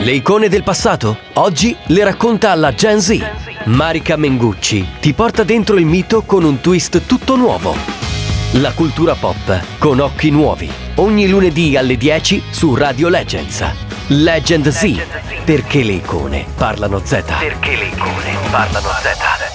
Le icone del passato? Oggi le racconta alla Gen Z. Marica Mengucci ti porta dentro il mito con un twist tutto nuovo. La cultura pop con occhi nuovi. Ogni lunedì alle 10 su Radio Legends. Legend Z. Perché le icone parlano Z. Perché le icone parlano Z.